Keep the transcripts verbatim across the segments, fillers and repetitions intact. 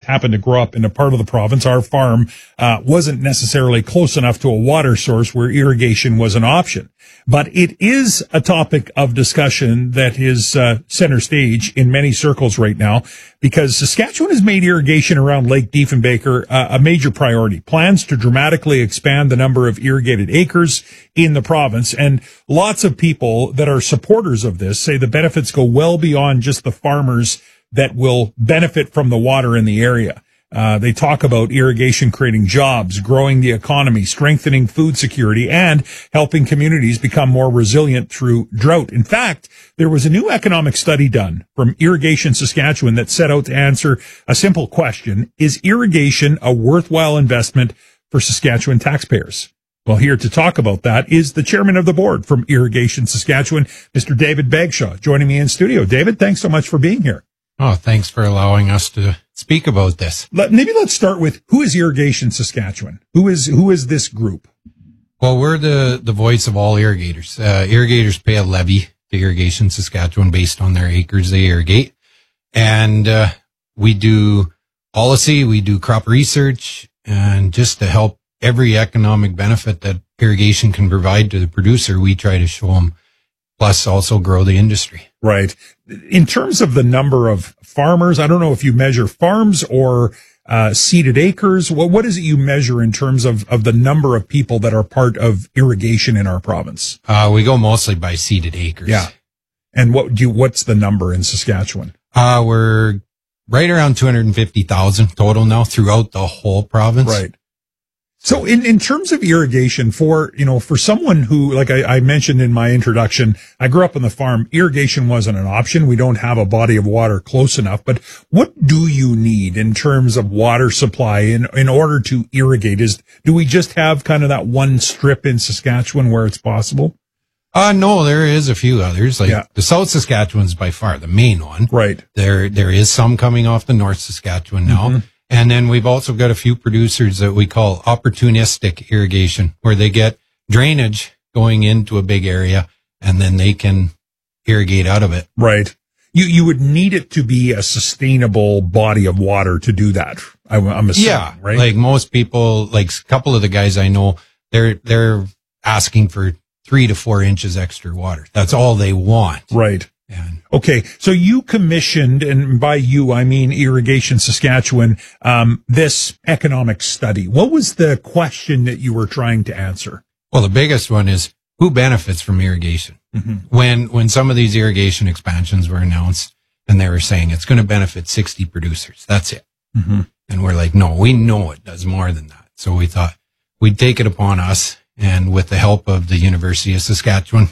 happened to grow up in a part of the province. Our farm uh, wasn't necessarily close enough to a water source where irrigation was an option. But it is a topic of discussion that is uh, center stage in many circles right now, because Saskatchewan has made irrigation around Lake Diefenbaker uh, a major priority. Plans to dramatically expand the number of irrigated acres in the province, and lots of people that are supporters of this say the benefits go well beyond just the farmers that will benefit from the water in the area. Uh, they talk about irrigation creating jobs, growing the economy, strengthening food security, and helping communities become more resilient through drought. In fact, there was a new economic study done from Irrigation Saskatchewan that set out to answer a simple question: is irrigation a worthwhile investment for Saskatchewan taxpayers? Well, here to talk about that is the chairman of the board from Irrigation Saskatchewan, Mister David Bagshaw, joining me in studio. David, thanks so much for being here. Oh, thanks for allowing us to speak about this. Let, maybe let's start with, who is Irrigation Saskatchewan? Who is who is this group? Well, we're the, the voice of all irrigators. Uh, irrigators pay a levy to Irrigation Saskatchewan based on their acres they irrigate. And uh, we do policy, we do crop research, and just to help every economic benefit that irrigation can provide to the producer, we try to show them, plus also grow the industry. Right. In terms of the number of farmers, I don't know if you measure farms or uh, seeded acres. What, what is it you measure in terms of, of the number of people that are part of irrigation in our province? Uh, we go mostly by seeded acres. Yeah. And what do you, what's the number in Saskatchewan? Uh, we're right around two hundred fifty thousand total now throughout the whole province. Right. So in, in terms of irrigation, for, you know, for someone who, like I, I mentioned in my introduction, I grew up on the farm, irrigation wasn't an option. We don't have a body of water close enough. But what do you need in terms of water supply in, in order to irrigate? Is, do we just have kind of that one strip in Saskatchewan where it's possible? Uh, no, there is a few others. Like Yeah. the South Saskatchewan's by far the main one. Right. There, there is some coming off the North Saskatchewan now. Mm-hmm. And then we've also got a few producers that we call opportunistic irrigation, where they get drainage going into a big area and then they can irrigate out of it. Right. You, you would need it to be a sustainable body of water to do that. I, I'm assuming, yeah, right? Like most people, like a couple of the guys I know, they're, they're asking for three to four inches extra water. That's all they want. Right. And Okay, so you commissioned, and by you I mean Irrigation Saskatchewan, um, this economic study. What was the question that you were trying to answer? well, the biggest one is who benefits from irrigation? Mm-hmm. When, when some of these irrigation expansions were announced and they were saying it's going to benefit sixty producers. That's it. Mm-hmm. And we're like, no, we know it does more than that. So we thought we'd take it upon us. And with the help of the University of Saskatchewan,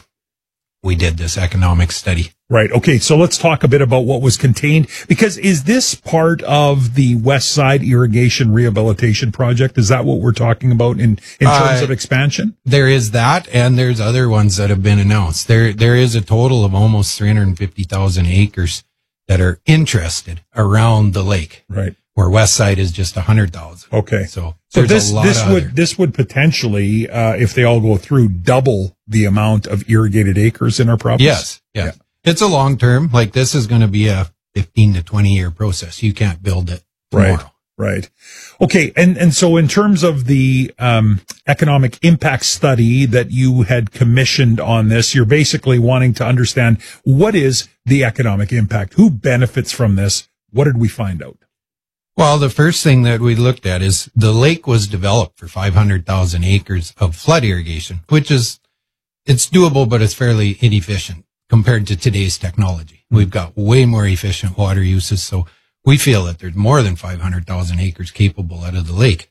we did this economic study. Right. Okay. So let's talk a bit about what was contained, because is this part of the West Side Irrigation Rehabilitation Project? Is that what we're talking about in, in terms Uh, of expansion? There is that, and there's other ones that have been announced. There, there is a total of almost three hundred fifty thousand acres that are interested around the lake, Right. where West Side is just one hundred thousand. Okay. So, So there's this, a lot this of would, other- this would potentially, uh, if they all go through, double the amount of irrigated acres in our province? Yes, yes. Yeah. It's a long term. Like this is going to be a fifteen to twenty year process. You can't build it tomorrow. Right. Right. Okay. And, and so in terms of the, um, economic impact study that you had commissioned on this, you're basically wanting to understand, what is the economic impact? Who benefits from this? What did we find out? Well, the first thing that we looked at is the lake was developed for five hundred thousand acres of flood irrigation, which is, it's doable, but it's fairly inefficient compared to today's technology. We've got way more efficient water uses. So we feel that there's more than five hundred thousand acres capable out of the lake.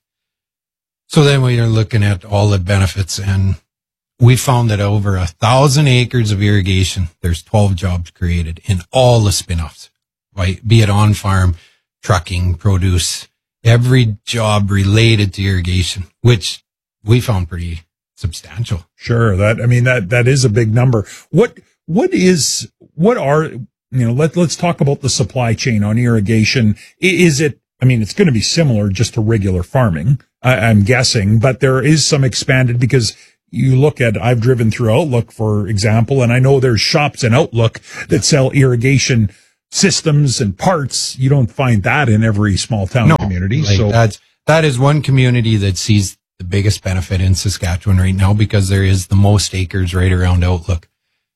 So then we are looking at all the benefits, and we found that over a thousand acres of irrigation, there's twelve jobs created in all the spin-offs, right? Be it on farm, trucking, produce, every job related to irrigation, which we found pretty substantial. Sure. That, I mean, that, that is a big number. What, what is, what are, you know, let, let's talk about the supply chain on irrigation. I- Is it, I mean, it's going to be similar just to regular farming, I, I'm guessing, but there is some expanded, because you look at, I've driven through Outlook, for example, and I know there's shops in Outlook that sell irrigation systems and parts. You don't find that in every small town no, community. Like so that's, that is one community that sees the biggest benefit in Saskatchewan right now because there is the most acres right around Outlook.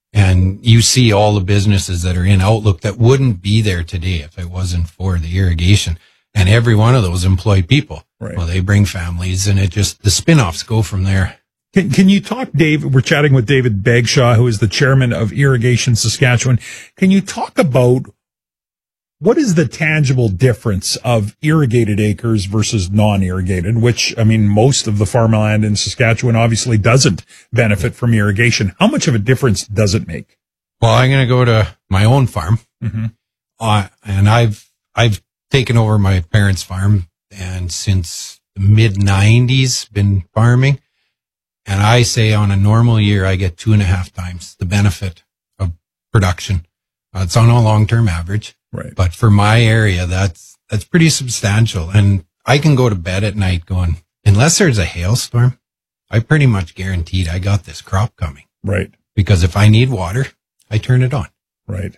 And you see all the businesses that are in Outlook that wouldn't be there today if it wasn't for the irrigation. And every one of those employ people. Right. Well, they bring families and it just, the spin-offs go from there. Can, can you talk, Dave? We're chatting with David Bagshaw, who is the chairman of Irrigation Saskatchewan. Can you talk about what is the tangible difference of irrigated acres versus non-irrigated, which, I mean, most of the farmland in Saskatchewan obviously doesn't benefit from irrigation. How much of a difference does it make? Well, I'm going to go to my own farm. Mm-hmm. Uh, and I've, I've taken over my parents' farm and since the mid nineties been farming. And I say on a normal year, I get two and a half times the benefit of production. Uh, it's on a long-term average. Right. But for my area, that's, that's pretty substantial. And I can go to bed at night going, unless there's a hailstorm, I pretty much guaranteed I got this crop coming. Right. Because if I need water, I turn it on. Right.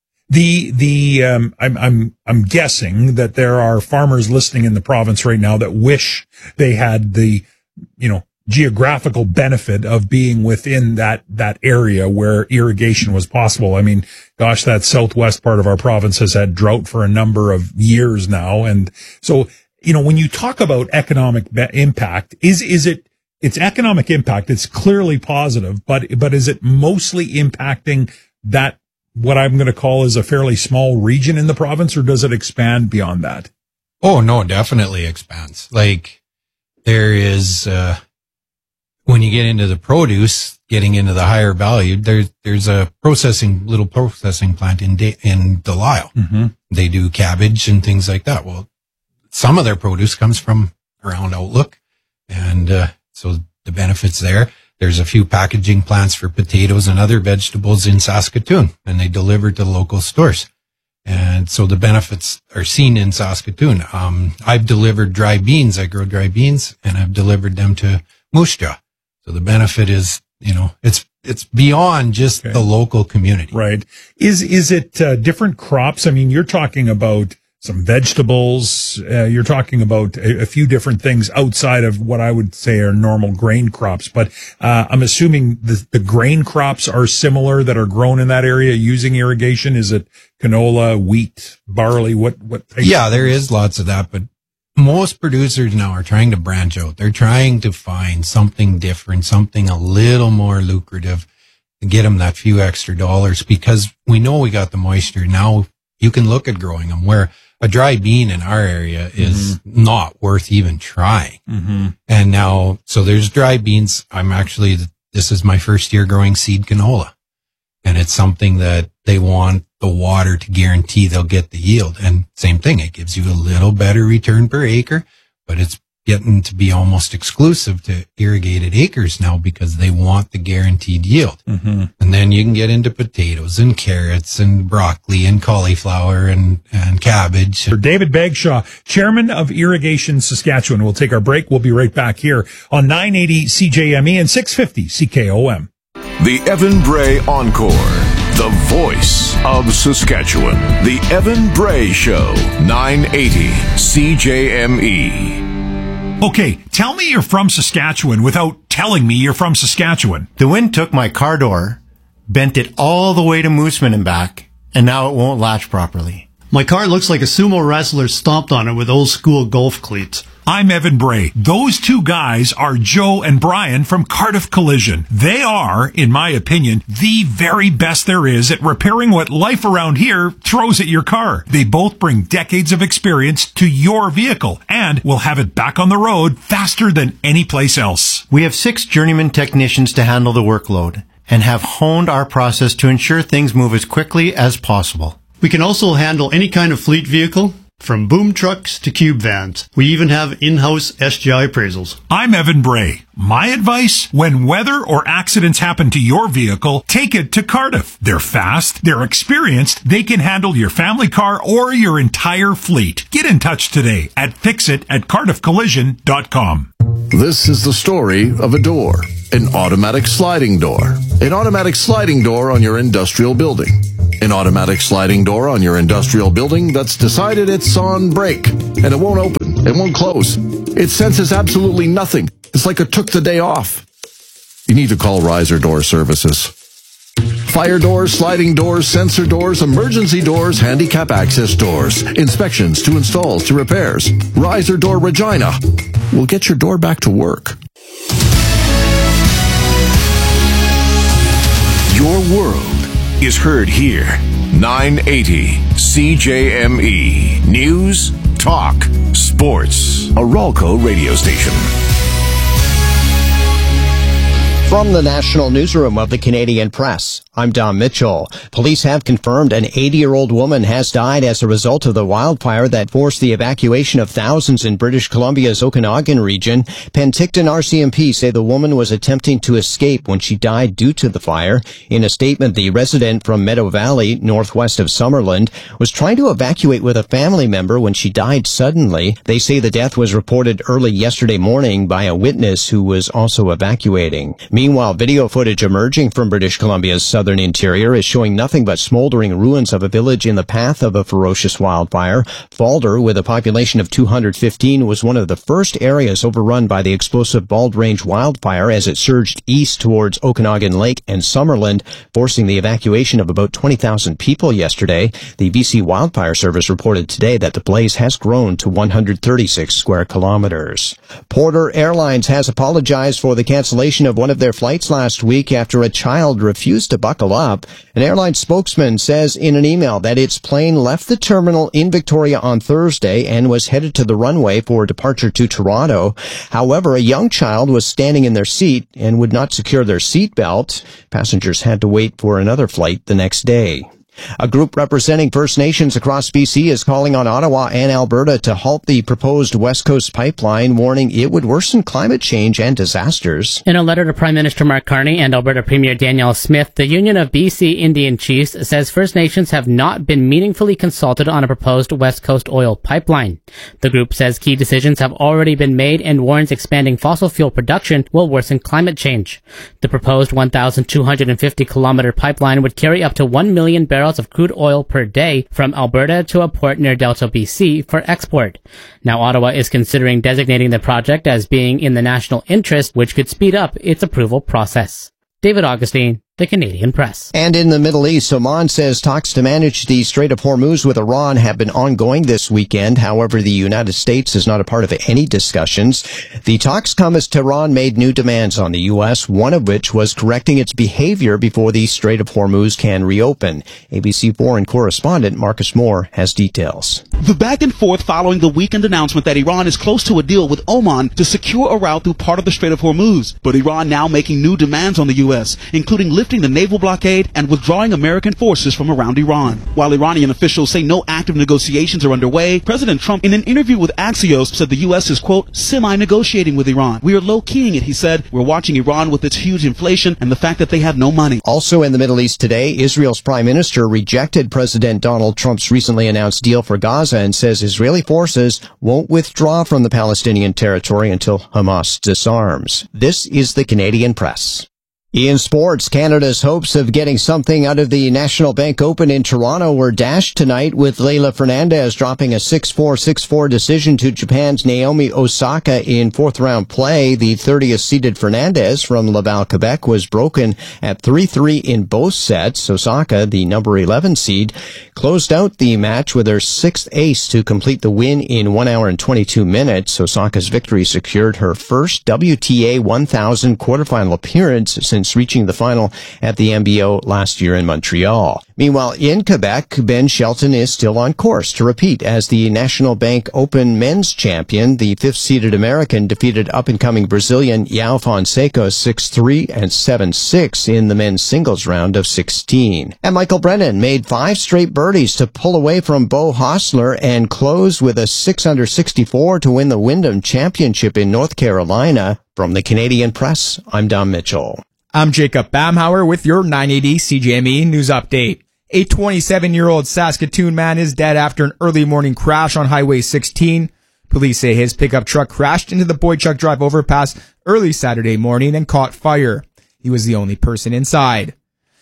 The, the, um, I'm, I'm, I'm guessing that there are farmers listening in the province right now that wish they had the, you know, geographical benefit of being within that, that area where irrigation was possible. I mean, gosh, that southwest part of our province has had drought for a number of years now. And so, you know, when you talk about economic be- impact, is, is it, it's economic impact. It's clearly positive, but, but is it mostly impacting that, what I'm going to call is a fairly small region in the province, or does it expand beyond that? Oh, no, definitely expands. Like there is, uh, when you get into the produce, getting into the higher value, there's, there's a processing, little processing plant in, De- in Delisle. Mm-hmm. They do cabbage and things like that. Well, some of their produce comes from around Outlook. And, uh, so the benefits there. There's a few packaging plants for potatoes and other vegetables in Saskatoon, and they deliver to local stores. And so the benefits are seen in Saskatoon. Um, I've delivered dry beans. I grow dry beans and I've delivered them to Moose Jaw. So the benefit is, you know, it's, it's beyond just okay. the local community. Right. Is, is it uh, different crops? I mean, you're talking about some vegetables. Uh, you're talking about a, a few different things outside of what I would say are normal grain crops. But uh, I'm assuming the, the grain crops are similar that are grown in that area using irrigation. Is it canola, wheat, barley? What, what? Yeah, there is lots of that, but most producers now are trying to branch out. They're trying to find something different, something a little more lucrative to get them that few extra dollars, because we know we got the moisture. Now you can look at growing them, where a dry bean in our area is mm-hmm. not worth even trying. Mm-hmm. And now, so there's dry beans. I'm actually, this is my first year growing seed canola, and it's something that they want the water to guarantee they'll get the yield. And same thing, it gives you a little better return per acre, but it's getting to be almost exclusive to irrigated acres now because they want the guaranteed yield. Mm-hmm. And then you can get into potatoes and carrots and broccoli and cauliflower and, and cabbage. For David Bagshaw, chairman of Irrigation Saskatchewan. We'll take our break. We'll be right back here on nine eighty C J M E and six fifty C K O M. The Evan Bray Encore, the voice of Saskatchewan. The Evan Bray Show, nine eighty C J M E. Okay, tell me you're from Saskatchewan without telling me you're from Saskatchewan. The wind took my car door, bent it all the way to Mooseman and back, and now it won't latch properly. My car looks like a sumo wrestler stomped on it with old school golf cleats. I'm Evan Bray. Those two guys are Joe and Brian from Cardiff Collision. They are, in my opinion, the very best there is at repairing what life around here throws at your car. They both bring decades of experience to your vehicle and will have it back on the road faster than any place else. We have six journeyman technicians to handle the workload and have honed our process to ensure things move as quickly as possible. We can also handle any kind of fleet vehicle, from boom trucks to cube vans. We even have in-house S G I appraisals. I'm Evan Bray. My advice, when weather or accidents happen to your vehicle, take it to Cardiff. They're fast, they're experienced, they can handle your family car or your entire fleet. Get in touch today at fixit at cardiff collision dot com. This is the story of a door, an automatic sliding door, an automatic sliding door on your industrial building. An automatic sliding door on your industrial building that's decided it's on break, and it won't open, it won't close. It senses absolutely nothing. It's like it took the day off. You need to call Riser Door Services. Fire doors, sliding doors, sensor doors, emergency doors, handicap access doors, inspections to installs to repairs. Riser Door Regina will get your door back to work. Your world is heard here. nine eighty C J M E. News, talk, sports. A Ralco radio station. From the National Newsroom of the Canadian Press, I'm Don Mitchell. Police have confirmed an eighty-year-old woman has died as a result of the wildfire that forced the evacuation of thousands in British Columbia's Okanagan region. Penticton R C M P say the woman was attempting to escape when she died due to the fire. In a statement, the resident from Meadow Valley, northwest of Summerland, was trying to evacuate with a family member when she died suddenly. They say the death was reported early yesterday morning by a witness who was also evacuating. Meanwhile, video footage emerging from British Columbia's southern interior is showing nothing but smoldering ruins of a village in the path of a ferocious wildfire. Falder, with a population of two hundred fifteen, was one of the first areas overrun by the explosive Bald Range wildfire as it surged east towards Okanagan Lake and Summerland, forcing the evacuation of about twenty thousand people yesterday. The B C Wildfire Service reported today that the blaze has grown to one hundred thirty-six square kilometers. Porter Airlines has apologized for the cancellation of one of their flights last week after a child refused to buckle up. An airline spokesman says in an email that its plane left the terminal in Victoria on Thursday and was headed to the runway for departure to Toronto. However, a young child was standing in their seat and would not secure their seat belt. Passengers had to wait for another flight the next day. A group representing First Nations across B C is calling on Ottawa and Alberta to halt the proposed West Coast pipeline, warning it would worsen climate change and disasters. In a letter to Prime Minister Mark Carney and Alberta Premier Danielle Smith, the Union of B C Indian Chiefs says First Nations have not been meaningfully consulted on a proposed West Coast oil pipeline. The group says key decisions have already been made and warns expanding fossil fuel production will worsen climate change. The proposed one thousand two hundred fifty kilometer pipeline would carry up to one million barrels of crude oil per day from Alberta to a port near Delta, B C for export. Now Ottawa is considering designating the project as being in the national interest, which could speed up its approval process. David Augustine, The Canadian Press. And in the Middle East, Oman says talks to manage the Strait of Hormuz with Iran have been ongoing this weekend. However, the United States is not a part of any discussions. The talks come as Tehran made new demands on the U S, one of which was correcting its behavior before the Strait of Hormuz can reopen. A B C foreign correspondent Marcus Moore has details. The back and forth following the weekend announcement that Iran is close to a deal with Oman to secure a route through part of the Strait of Hormuz. But Iran now making new demands on the U S, including lifting the naval blockade and withdrawing American forces from around Iran. While Iranian officials say no active negotiations are underway, President Trump, in an interview with Axios, said the U S is, quote, semi-negotiating with Iran. We are low-keying it, he said. We're watching Iran with its huge inflation and the fact that they have no money. Also in the Middle East today, Israel's prime minister rejected President Donald Trump's recently announced deal for Gaza and says Israeli forces won't withdraw from the Palestinian territory until Hamas disarms. This is the Canadian Press. In sports, Canada's hopes of getting something out of the National Bank Open in Toronto were dashed tonight with Leylah Fernandez dropping a six four, six four decision to Japan's Naomi Osaka in fourth round play. The thirtieth seeded Fernandez from Laval, Quebec was broken at three three in both sets. Osaka, the number eleven seed, closed out the match with her sixth ace to complete the win in one hour and twenty-two minutes. Osaka's victory secured her first W T A one thousand quarterfinal appearance since Since reaching the final at the M B O last year in Montreal. Meanwhile, in Quebec, Ben Shelton is still on course to repeat as the National Bank Open men's champion. The fifth-seeded American defeated up-and-coming Brazilian João Fonseca six three and seven six in the men's singles round of sixteen. And Michael Brennan made five straight birdies to pull away from Beau Hossler and closed with a six under sixty-four to win the Wyndham Championship in North Carolina. From the Canadian Press, I'm Don Mitchell. I'm Jacob Bamhauer with your nine eighty C J M E News Update. A twenty-seven-year-old Saskatoon man is dead after an early morning crash on Highway sixteen. Police say his pickup truck crashed into the Boychuk Drive overpass early Saturday morning and caught fire. He was the only person inside.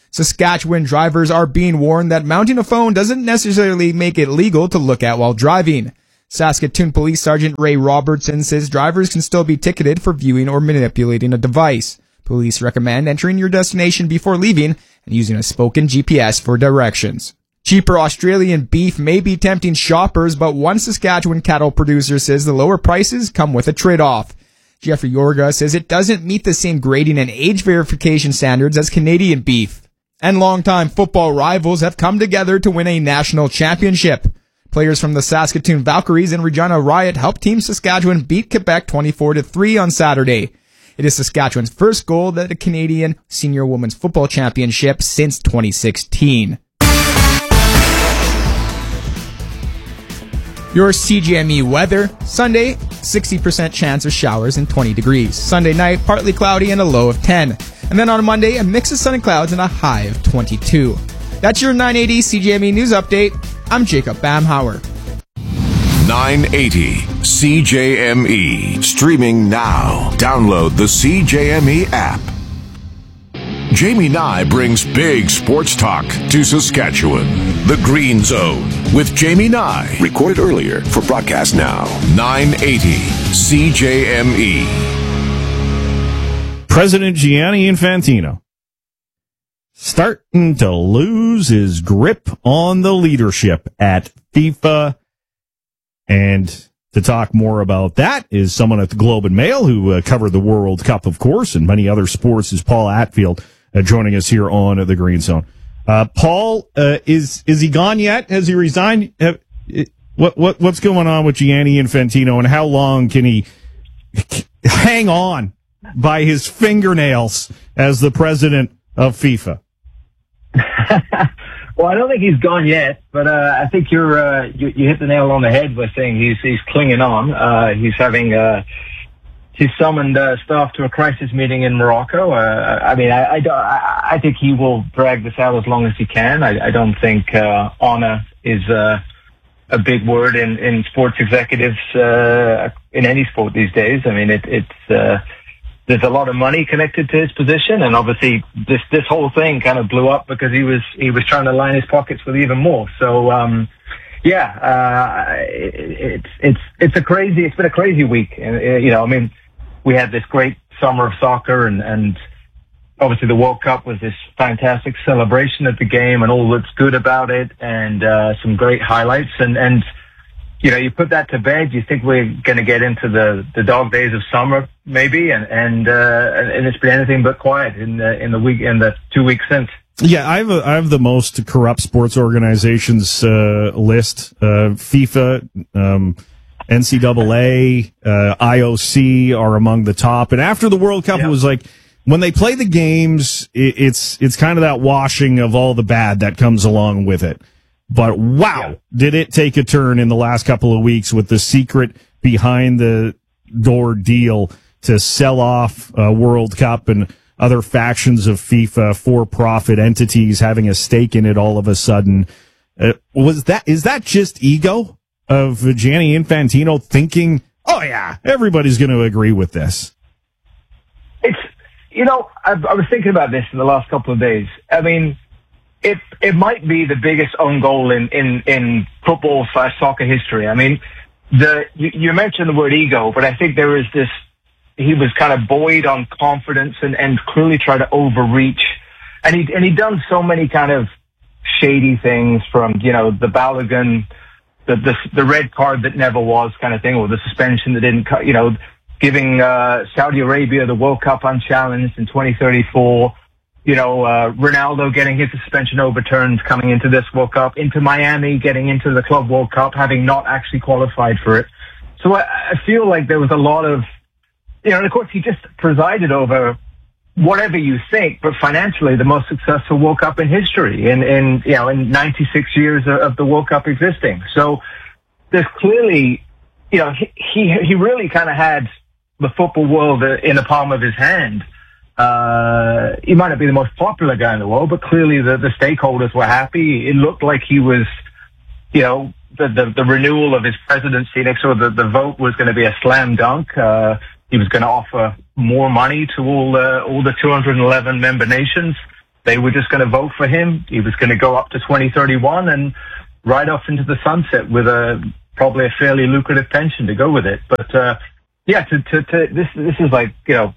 Saskatchewan drivers are being warned that mounting a phone doesn't necessarily make it legal to look at while driving. Saskatoon Police Sergeant Ray Robertson says drivers can still be ticketed for viewing or manipulating a device. Police recommend entering your destination before leaving and using a spoken G P S for directions. Cheaper Australian beef may be tempting shoppers, but one Saskatchewan cattle producer says the lower prices come with a trade-off. Jeffrey Yorga says it doesn't meet the same grading and age verification standards as Canadian beef. And longtime football rivals have come together to win a national championship. Players from the Saskatoon Valkyries and Regina Riot helped Team Saskatchewan beat Quebec twenty-four to three on Saturday. It is Saskatchewan's first gold at a Canadian Senior Women's Football Championship since twenty sixteen. Your C G M E weather. Sunday, sixty percent chance of showers and twenty degrees. Sunday night, partly cloudy and a low of ten. And then on Monday, a mix of sun and clouds and a high of twenty-two. That's your nine eighty C G M E News Update. I'm Jacob Bamhauer. nine eighty C J M E. Streaming now. Download the C J M E app. Jamie Nye brings big sports talk to Saskatchewan. The Green Zone with Jamie Nye. Recorded earlier for broadcast now. nine eighty C J M E. President Gianni Infantino starting to lose his grip on the leadership at FIFA. And to talk more about that is someone at the Globe and Mail who uh, covered the World Cup, of course, and many other sports, is Paul Atfield, uh, joining us here on uh, the Green Zone. Uh, Paul, uh, is is he gone yet? Has he resigned? Uh, what what what's going on with Gianni Infantino, and how long can he hang on by his fingernails as the president of FIFA? Well, I don't think he's gone yet, but uh, I think you're uh, you, you hit the nail on the head by saying he's he's clinging on. Uh, he's having uh, he's summoned uh, staff to a crisis meeting in Morocco. Uh, I mean, I I, don't, I I think he will drag this out as long as he can. I, I don't think uh, honor is uh, a big word in in sports executives uh, in any sport these days. I mean, it, it's. Uh, There's a lot of money connected to his position, and obviously this this whole thing kind of blew up because he was he was trying to line his pockets with even more. So, um, yeah, uh, it, it's it's it's a crazy it's been a crazy week, and uh, you know, I mean, we had this great summer of soccer, and and obviously the World Cup was this fantastic celebration of the game and all that's good about it, and uh, some great highlights, and and. You know, you put that to bed, you think we're going to get into the, the dog days of summer, maybe, and and, uh, and it's been anything but quiet in the in the week in the two weeks since. Yeah, I have a, I have the most corrupt sports organizations uh, list: uh, FIFA, um, N C double A, uh, I O C are among the top. And after the World Cup, yep. It was like when they play the games, it, it's it's kind of that washing of all the bad that comes along with it. But wow, yeah. Did it take a turn in the last couple of weeks with the secret behind the door deal to sell off uh, World Cup and other factions of FIFA, for-profit entities having a stake in it all of a sudden. Uh, was that, is that just ego of Gianni Infantino thinking, oh yeah, everybody's going to agree with this? It's, you know, I, I was thinking about this in the last couple of days. I mean, It it might be the biggest own goal in, in, in football slash soccer history. I mean, the you, you mentioned the word ego, but I think there is this, he was kind of buoyed on confidence and, and clearly tried to overreach. And he and he done so many kind of shady things, from, you know, the Balogun, the, the, the red card that never was kind of thing, or the suspension that didn't cut, you know, giving uh, Saudi Arabia the World Cup unchallenged in twenty thirty-four. You know, uh, Ronaldo getting his suspension overturned coming into this World Cup, into Miami getting into the Club World Cup, having not actually qualified for it. So I, I feel like there was a lot of, you know, and of course he just presided over, whatever you think, but financially the most successful World Cup in history in, in you know, in ninety-six years of the World Cup existing. So there's clearly, you know, he, he, he really kind of had the football world in the palm of his hand. Uh, he might not be the most popular guy in the world, but clearly the, the stakeholders were happy. It looked like he was, you know, the, the, the renewal of his presidency next door, the, the vote was going to be a slam dunk. Uh, he was going to offer more money to all, uh, all the two hundred eleven member nations. they were just going to vote for him. He was going to go up to twenty thirty-one and ride off into the sunset with a probably a fairly lucrative pension to go with it. But uh, yeah, to, to, to this this is like, you know,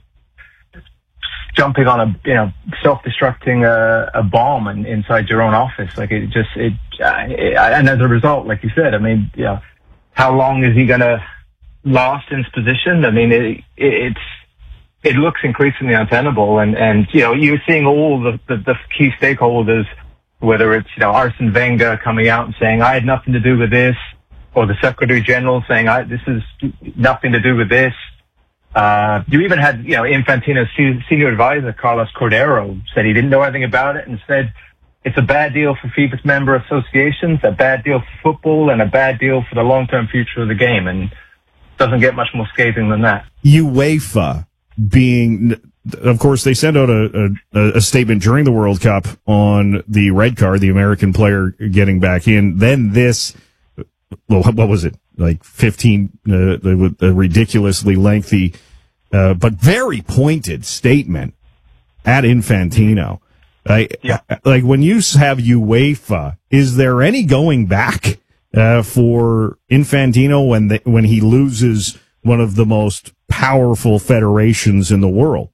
jumping on a, you know, self-destructing a, a bomb in, inside your own office. Like it just it, uh, it and as a result, like you said, I mean, you know, how long is he going to last in his position? I mean, it, it, it's it looks increasingly untenable, and and you know, you're seeing all the, the the key stakeholders, whether it's, you know, Arsene Wenger coming out and saying I had nothing to do with this, or the Secretary General saying I this is nothing to do with this. Uh, you even had, you know, Infantino's senior advisor Carlos Cordero said he didn't know anything about it and said it's a bad deal for FIFA's member associations, a bad deal for football, and a bad deal for the long-term future of the game. And doesn't get much more scathing than that. UEFA being, of course, they sent out a, a, a statement during the World Cup on the red card, the American player getting back in. Then this, well, what was it? Like fifteen, uh, a ridiculously lengthy, uh, but very pointed statement at Infantino. Like, yeah. like when you have UEFA, is there any going back uh, for Infantino when they, when he loses one of the most powerful federations in the world?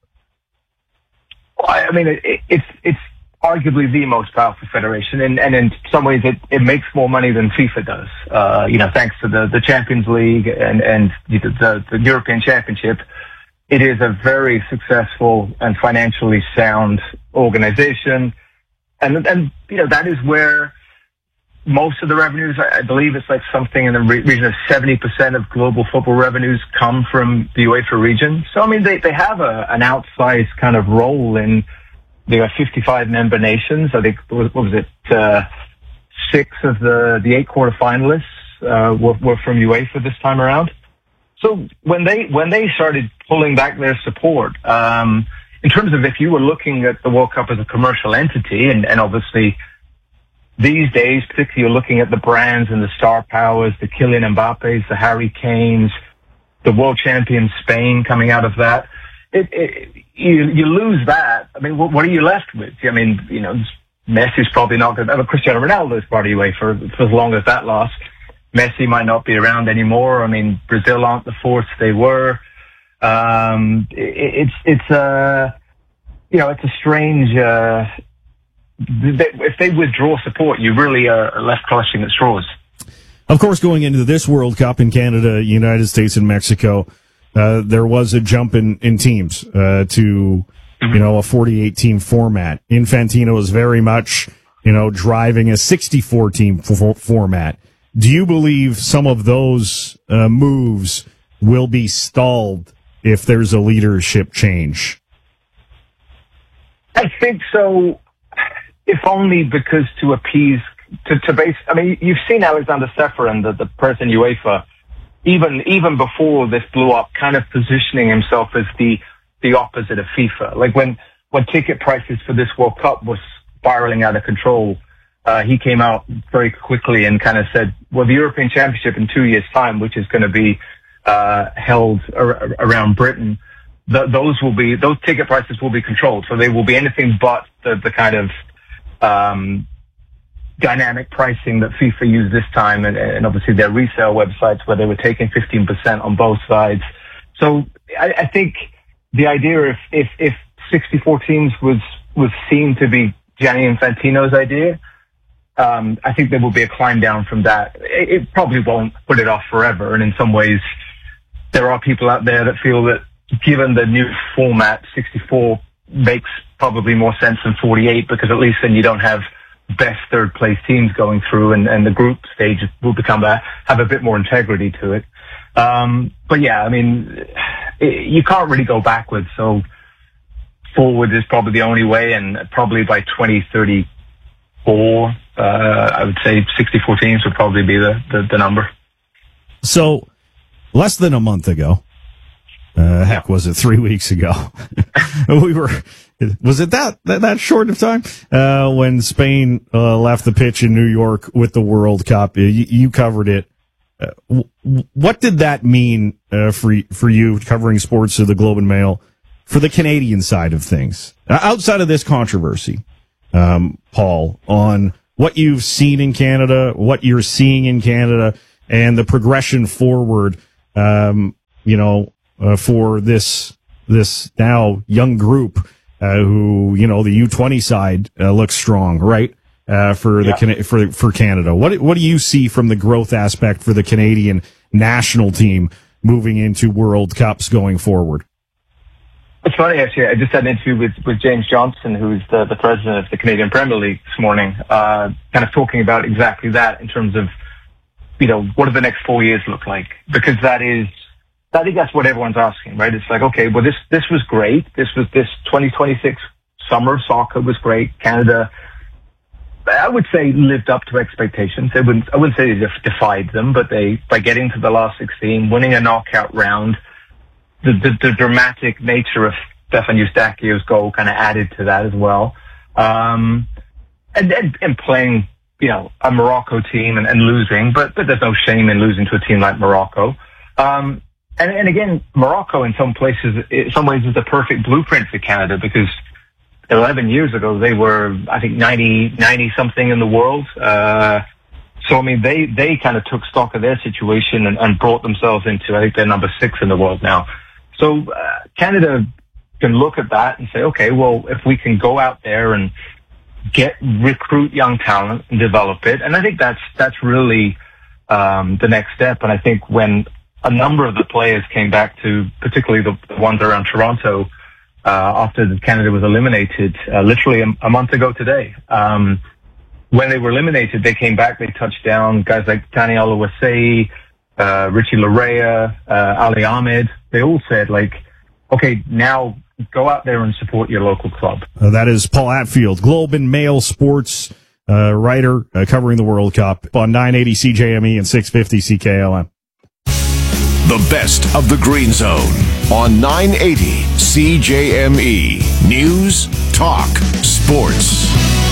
Well, I mean, it, it, it's it's arguably the most powerful federation, and, and in some ways it, it makes more money than FIFA does. Uh, you know, thanks to the, the Champions League and, and the, the, the European Championship, it is a very successful and financially sound organization. And, and you know, that is where most of the revenues, I believe it's like something in the re- region of seventy percent of global football revenues come from the UEFA region. So, I mean, they, they have a, an outsized kind of role in. There are fifty-five member nations. I think, what was it, uh, six of the, the eight quarterfinalists uh, were, were from UEFA this time around. So when they when they started pulling back their support, um, in terms of if you were looking at the World Cup as a commercial entity, and, and obviously these days, particularly you're looking at the brands and the star powers, the Kylian Mbappes, the Harry Kanes, the world champion Spain coming out of that. It, it, you, you lose that. I mean, what, what are you left with? I mean, you know, Messi's probably not going to, Cristiano Ronaldo is part of UEFA for, for as long as that lasts. Messi might not be around anymore. I mean, Brazil aren't the force they were. Um, it, it's, it's a, you know, it's a strange, uh, if they withdraw support, you really are left clutching at straws. Of course, going into this World Cup in Canada, United States, and Mexico, Uh, there was a jump in, in teams, uh, to, you know, a forty-eight team format. Infantino is very much, you know, driving a sixty-four team f- format. Do you believe some of those, uh, moves will be stalled if there's a leadership change? I think so, if only because to appease, to, to base, I mean, you've seen Alexander Ceferin, the, the president of UEFA, even even before this blew up, kind of positioning himself as the the opposite of FIFA. Like when when ticket prices for this World Cup was spiraling out of control, uh, he came out very quickly and kind of said, well, the European Championship in two years' time, which is going to be uh, held ar- around Britain, th- those will be those ticket prices will be controlled. So they will be anything but the, the kind of um, dynamic pricing that FIFA used this time, and, and obviously their resale websites where they were taking fifteen percent on both sides. So I, I think the idea if, if, if sixty-four teams was, was seen to be Gianni Infantino's idea, um, I think there will be a climb down from that. It, it probably won't put it off forever. And in some ways, there are people out there that feel that given the new format, sixty-four makes probably more sense than forty-eight, because at least then you don't have best third place teams going through, and, and the group stage will become a, have a bit more integrity to it. Um, but yeah, I mean, it, you can't really go backwards. So forward is probably the only way. And probably by twenty thirty-four, uh, I would say sixty-four teams would probably be the, the, the number. So less than a month ago, uh, heck, was it three weeks ago? we were, Was it that, that, that short of time? Uh, when Spain, uh, left the pitch in New York with the World Cup, you, you covered it. Uh, w- what did that mean, uh, for, for you covering sports of the Globe and Mail for the Canadian side of things? Uh, outside of this controversy, um, Paul, on what you've seen in Canada, what you're seeing in Canada, and the progression forward, um, you know, uh, for this this now young group uh, who, you know, the U twenty side uh, looks strong, right? Uh, for the Yeah. for for Canada, what what do you see from the growth aspect for the Canadian national team moving into World Cups going forward? It's funny, actually. I just had an interview with, with James Johnson, who's the, the president of the Canadian Premier League this morning, uh, kind of talking about exactly that in terms of, you know, what do the next four years look like? Because that is, I think that's what everyone's asking, right? It's like, okay, well, this, this was great. This was this twenty twenty-six summer soccer was great. Canada, I would say, lived up to expectations. They wouldn't, I wouldn't say they just defied them, but they, by getting to the last sixteen, winning a knockout round, The, the, the dramatic nature of Stefan Eustachio's goal kind of added to that as well. Um, and, and, and playing, you know, a Morocco team and, and losing, but, but there's no shame in losing to a team like Morocco. Um, and, and again, Morocco in some places, in some ways is the perfect blueprint for Canada because eleven years ago they were, I think, ninety, ninety something in the world. Uh, So, I mean, they, they kind of took stock of their situation and, and brought themselves into, I think they're number six in the world now. So, uh, Canada can look at that and say, okay, well, if we can go out there and get, recruit young talent and develop it. And I think that's, that's really, um, the next step. And I think when a number of the players came back to, particularly the, the ones around Toronto, uh, after Canada was eliminated, uh, literally a, a month ago today, um, when they were eliminated, they came back, they touched down guys like Tani Oluwaseyi, uh, Richie Larea, uh, Ali Ahmed. They all said, like, okay, now go out there and support your local club. Uh, that is Paul Atfield, Globe and Mail Sports uh, writer uh, covering the World Cup on nine eighty C J M E and six fifty C K L M. The best of the Green Zone on nine eighty C J M E. News, talk, sports.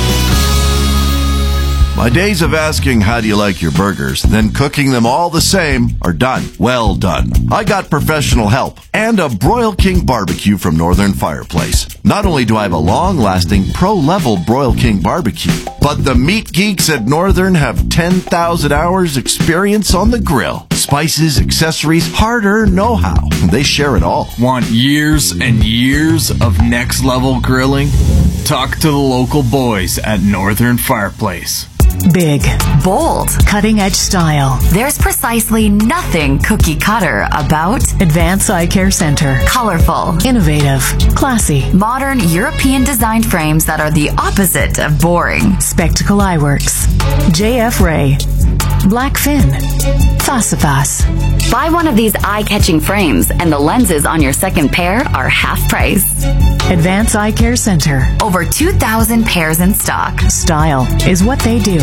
My days of asking how do you like your burgers, then cooking them all the same are done. Well done. I got professional help and a Broil King barbecue from Northern Fireplace. Not only do I have a long-lasting pro-level Broil King barbecue, but the meat geeks at Northern have ten thousand hours experience on the grill. Spices, accessories, hard-earned know-how. They share it all. Want years and years of next-level grilling? Talk to the local boys at Northern Fireplace. Big, bold, cutting-edge style. There's precisely nothing cookie-cutter about Advanced Eye Care Center. Colorful, innovative, classy, modern European-designed frames that are the opposite of boring. Spectacle Eyeworks, J F Ray, Blackfin, Fasifas. Buy one of these eye-catching frames and the lenses on your second pair are half price. Advanced Eye Care Center. Over two thousand pairs in stock. Style is what they do.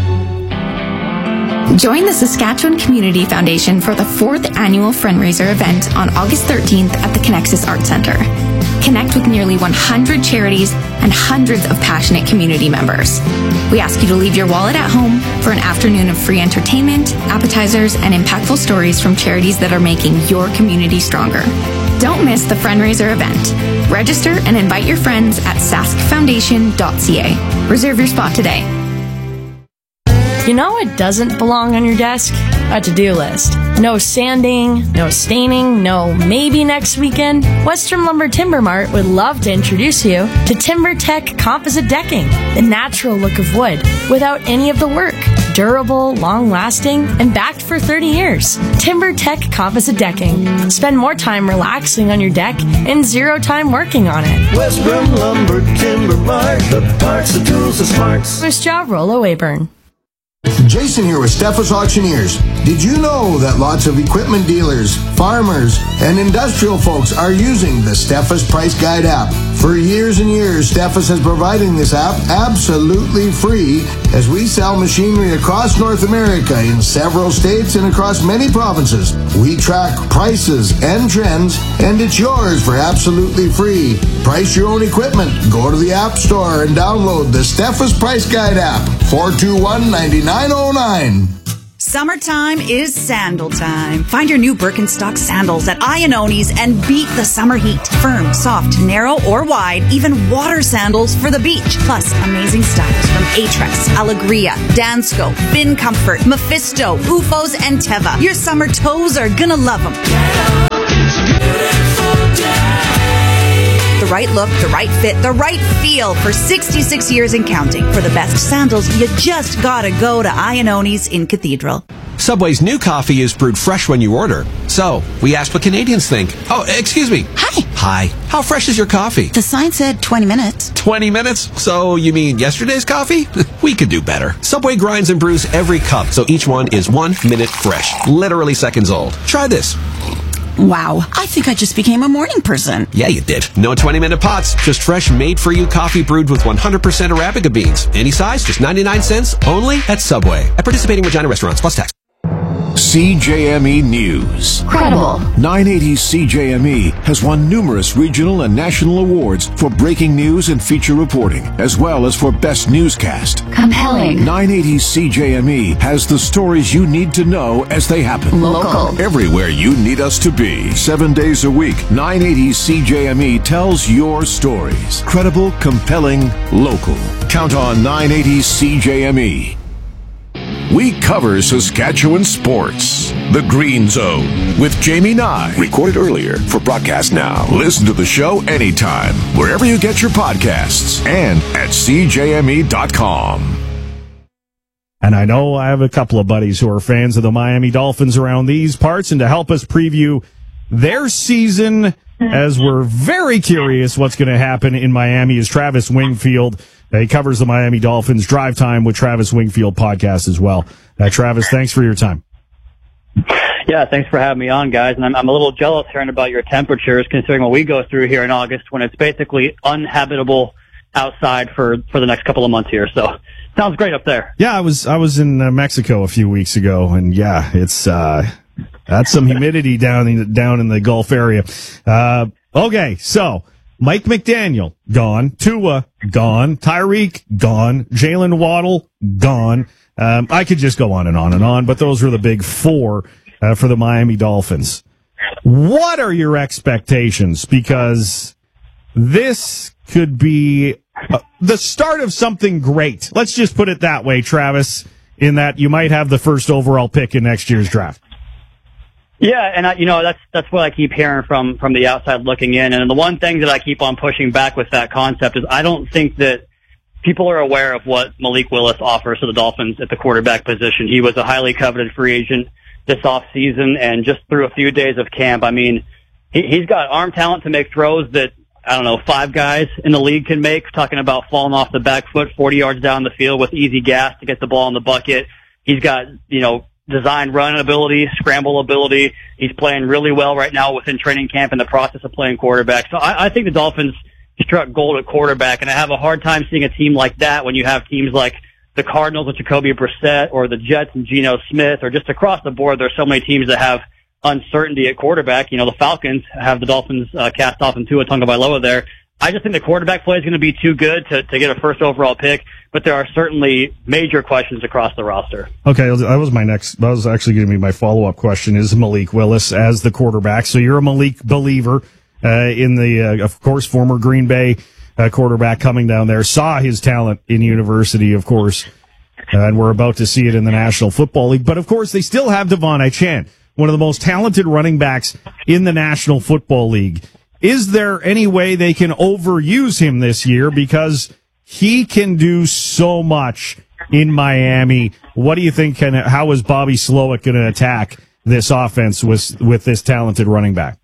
Join the Saskatchewan Community Foundation for the fourth annual fundraiser event on August thirteenth at the Connexus Arts Center. Connect with nearly one hundred charities and hundreds of passionate community members. We ask you to leave your wallet at home for an afternoon of free entertainment, appetizers, and impactful stories from charities that are making your community stronger. Don't miss the fundraiser event. Register and invite your friends at sask foundation dot c a. Reserve your spot today. You know what doesn't belong on your desk? A to-do list. No sanding, no staining, no maybe next weekend. Western Lumber Timber Mart would love to introduce you to TimberTech Composite Decking, the natural look of wood without any of the work. Durable, long-lasting, and backed for thirty years. TimberTech Composite Decking. Spend more time relaxing on your deck and zero time working on it. Western Lumber Timber Mart, the parts, the tools, the smarts. First job, Rollo Wayburn. Jason here with Steffes Auctioneers. Did you know that lots of equipment dealers, farmers, and industrial folks are using the Steffes Price Guide app? For years and years, Steffes has providing this app absolutely free as we sell machinery across North America in several states and across many provinces. We track prices and trends, and it's yours for absolutely free. Price your own equipment. Go to the App Store and download the Steffes Price Guide app. four two one, nine nine zero nine. Summertime is sandal time. Find your new Birkenstock sandals at Iannoni's and beat the summer heat. Firm, soft, narrow, or wide, even water sandals for the beach. Plus, amazing styles from Aetrex, Allegria, Dansko, Bin Comfort, Mephisto, U F Os, and Teva. Your summer toes are gonna love them. The right look, the right fit, the right feel for sixty-six years and counting. For the best sandals, you just gotta go to Iannoni's in Cathedral. Subway's new coffee is brewed fresh when you order. So, we asked what Canadians think. Oh, excuse me. Hi. Hi. How fresh is your coffee? The sign said twenty minutes. twenty minutes? So, you mean yesterday's coffee? We could do better. Subway grinds and brews every cup, so each one is one minute fresh. Literally seconds old. Try this. Wow, I think I just became a morning person. Yeah, you did. No twenty-minute pots, just fresh, made-for-you coffee brewed with one hundred percent Arabica beans. Any size, just ninety-nine cents, only at Subway. At participating Regina restaurants, plus tax. C J M E News. Credible. nine eighty C J M E has won numerous regional and national awards for breaking news and feature reporting, as well as for best newscast. Compelling. nine eighty C J M E has the stories you need to know as they happen. Local. Everywhere you need us to be. Seven days a week, nine eighty C J M E tells your stories. Credible, compelling, local. Count on nine eighty C J M E. We cover Saskatchewan sports. The Green Zone with Jamie Nye. Recorded earlier for broadcast now. Listen to the show anytime, wherever you get your podcasts, and at C J M E dot com. And I know I have a couple of buddies who are fans of the Miami Dolphins around these parts, and to help us preview their season, as we're very curious what's going to happen in Miami, is Travis Wingfield. He covers the Miami Dolphins. Drive Time with Travis Wingfield podcast as well. Uh, Travis, thanks for your time. Yeah, thanks for having me on, guys. And I'm, I'm a little jealous hearing about your temperatures, considering what we go through here in August when it's basically uninhabitable outside for, for the next couple of months here. So sounds great up there. Yeah, I was I was in uh, Mexico a few weeks ago, and yeah, it's uh, that's some humidity down in, down in the Gulf area. Uh, okay, so Mike McDaniel, gone. Tua, gone. Tyreek, gone. Jalen Waddle, gone. Um, I could just go on and on and on, but those were the big four uh, for the Miami Dolphins. What are your expectations? Because this could be uh, the start of something great. Let's just put it that way, Travis, in that you might have the first overall pick in next year's draft. Yeah, and I, you know, that's that's what I keep hearing from from the outside looking in. And the one thing that I keep on pushing back with that concept is I don't think that people are aware of what Malik Willis offers to the Dolphins at the quarterback position. He was a highly coveted free agent this offseason, and just through a few days of camp, I mean, he, he's got arm talent to make throws that, I don't know, five guys in the league can make, talking about falling off the back foot forty yards down the field with easy gas to get the ball in the bucket. He's got, you know, design run ability, scramble ability. He's playing really well right now within training camp in the process of playing quarterback. So I, I think the Dolphins struck gold at quarterback, and I have a hard time seeing a team like that when you have teams like the Cardinals with Jacoby Brissett or the Jets and Geno Smith, or just across the board. There's so many teams that have uncertainty at quarterback. You know, the Falcons have the Dolphins uh, cast off in Tua Tagovailoa there. I just think the quarterback play is going to be too good to, to get a first overall pick, but there are certainly major questions across the roster. Okay, that was my next, that was actually going to be my follow-up question, is Malik Willis as the quarterback. So you're a Malik believer uh, in the, uh, of course, former Green Bay uh, quarterback coming down there, saw his talent in university, of course, uh, and we're about to see it in the National Football League. But, of course, they still have Devon Achane, one of the most talented running backs in the National Football League. Is there any way they can overuse him this year? Because he can do so much in Miami. What do you think? Can, how is Bobby Slowick going to attack this offense with with this talented running back?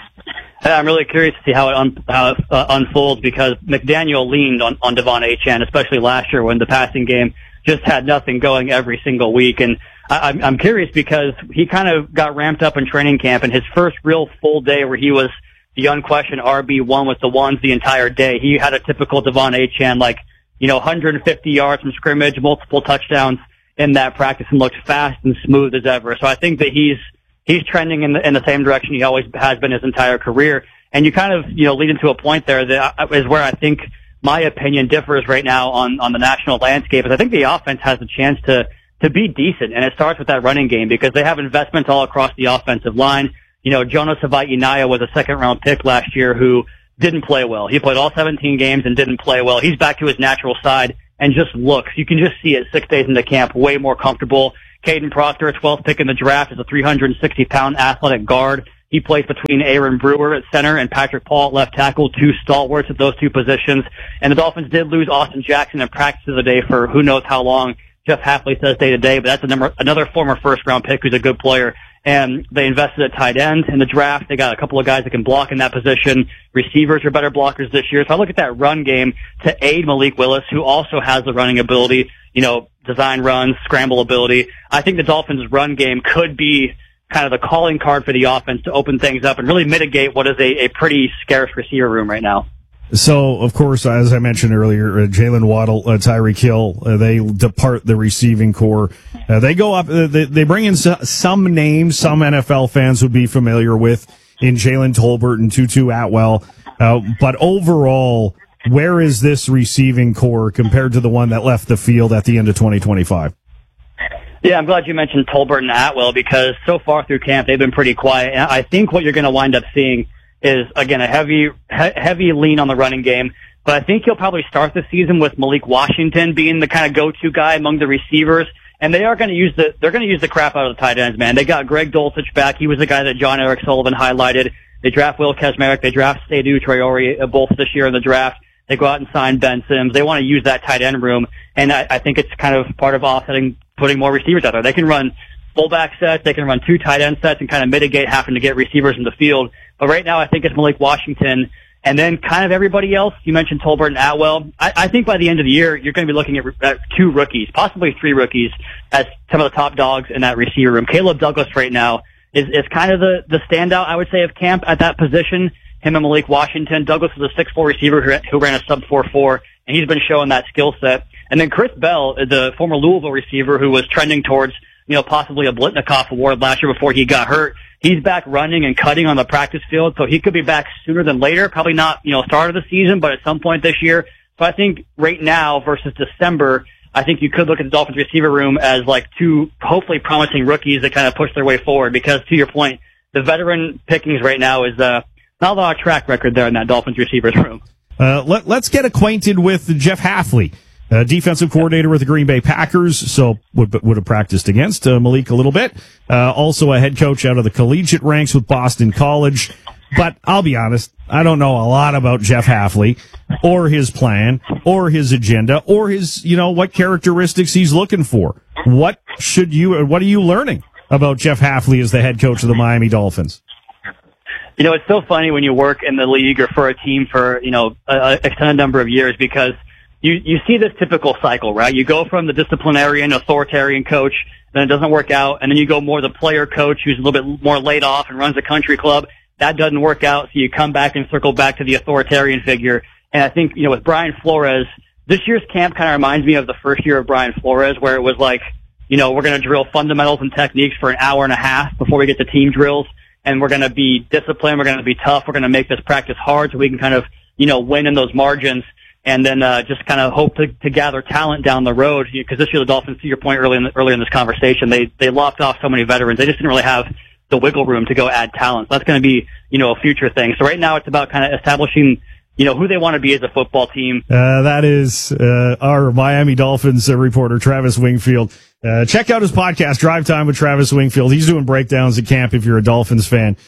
I'm really curious to see how it, un, how it uh, unfolds, because McDaniel leaned on, on Devon Achane, especially last year when the passing game just had nothing going every single week. And I, I'm, I'm curious because he kind of got ramped up in training camp, and his first real full day where he was the unquestioned R B one with the ones the entire day, he had a typical Devon Achane, like, you know, one hundred fifty yards from scrimmage, multiple touchdowns in that practice, and looked fast and smooth as ever. So I think that he's he's trending in the, in the same direction he always has been his entire career. And you kind of, you know, lead into a point there that is where I think my opinion differs right now on, on the national landscape, is I think the offense has a chance to to be decent. And it starts with that running game because they have investments all across the offensive line. You know, Jonas Savaiinaya was a second round pick last year who didn't play well. He played all seventeen games and didn't play well. He's back to his natural side and just looks. You can just see it six days into camp, way more comfortable. Caden Proctor, twelfth pick in the draft, is a three hundred sixty pound athletic guard. He plays between Aaron Brewer at center and Patrick Paul at left tackle, two stalwarts at those two positions. And the Dolphins did lose Austin Jackson in practice of the day for who knows how long. Jeff Hafley says day to day, but that's a number, another former first round pick who's a good player. And they invested at tight end in the draft. They got a couple of guys that can block in that position. Receivers are better blockers this year. So I look at that run game to aid Malik Willis, who also has the running ability, you know, design runs, scramble ability. I think the Dolphins' run game could be kind of the calling card for the offense to open things up and really mitigate what is a, a pretty scarce receiver room right now. So, of course, as I mentioned earlier, uh, Jalen Waddle, uh, Tyreek Hill, uh, they depart the receiving core. Uh, they go up, uh, they, they bring in s- some names some N F L fans would be familiar with in Jalen Tolbert and Tutu Atwell. Uh, but overall, where is this receiving core compared to the one that left the field at the end of twenty twenty-five? Yeah, I'm glad you mentioned Tolbert and Atwell because so far through camp, they've been pretty quiet. And I think what you're going to wind up seeing is, again, a heavy, he- heavy lean on the running game. But I think he'll probably start the season with Malik Washington being the kind of go-to guy among the receivers. And they are going to use the, they're going to use the crap out of the tight ends, man. They got Greg Dulcich back. He was the guy that John Eric Sullivan highlighted. They draft Will Kazmarek. They draft Seydou Traore both this year in the draft. They go out and sign Ben Sims. They want to use that tight end room. And I, I think it's kind of part of offsetting, putting more receivers out there. They can run fullback sets. They can run two tight end sets and kind of mitigate having to get receivers in the field. But right now, I think it's Malik Washington and then kind of everybody else. You mentioned Tolbert and Atwell. I, I think by the end of the year, you're going to be looking at, at two rookies, possibly three rookies as some of the top dogs in that receiver room. Caleb Douglas right now is, is kind of the, the standout, I would say, of camp at that position. Him and Malik Washington. Douglas is a six four receiver who, who ran a sub four four, and he's been showing that skill set. And then Chris Bell, the former Louisville receiver who was trending towards, you know, possibly a Blitnikoff award last year before he got hurt. He's back running and cutting on the practice field, so he could be back sooner than later. Probably not, you know, start of the season, but at some point this year. So I think right now versus December, I think you could look at the Dolphins receiver room as like two hopefully promising rookies that kind of push their way forward because to your point, the veteran pickings right now is, uh, not a lot of track record there in that Dolphins receivers room. Uh, let, let's get acquainted with Jeff Hafley, uh, defensive coordinator with the Green Bay Packers, so would, would have practiced against uh, Malik a little bit. Uh, also a head coach out of the collegiate ranks with Boston College. But I'll be honest, I don't know a lot about Jeff Hafley or his plan or his agenda or his, you know, what characteristics he's looking for. What should you, what are you learning about Jeff Hafley as the head coach of the Miami Dolphins? You know, it's so funny when you work in the league or for a team for, you know, an extended number of years because you, you see this typical cycle, right? You go from the disciplinarian, authoritarian coach, then it doesn't work out, and then you go more the player coach who's a little bit more laid off and runs a country club. That doesn't work out, so you come back and circle back to the authoritarian figure. And I think, you know, with Brian Flores, this year's camp kind of reminds me of the first year of Brian Flores where it was like, you know, we're going to drill fundamentals and techniques for an hour and a half before we get to team drills. And we're going to be disciplined. We're going to be tough. We're going to make this practice hard so we can kind of, you know, win in those margins and then, uh, just kind of hope to, to gather talent down the road. Because this year the Dolphins, to your point earlier in, the, earlier in this conversation, they, they lopped off so many veterans. They just didn't really have the wiggle room to go add talent. So that's going to be, you know, a future thing. So right now it's about kind of establishing, you know, who they want to be as a football team. Uh, that is, uh, our Miami Dolphins uh, reporter, Travis Wingfield. Uh, check out his podcast, Drive Time with Travis Wingfield. He's doing breakdowns at camp if you're a Dolphins fan.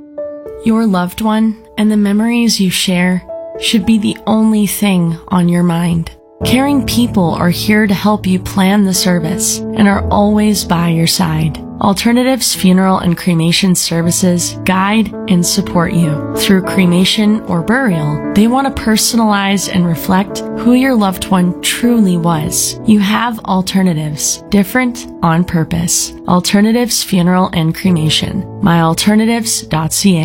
Your loved one and the memories you share should be the only thing on your mind. Caring people are here to help you plan the service and are always by your side. Alternatives Funeral and Cremation Services guide and support you. Through cremation or burial, they want to personalize and reflect who your loved one truly was. You have alternatives, different on purpose. Alternatives Funeral and Cremation. my alternatives dot c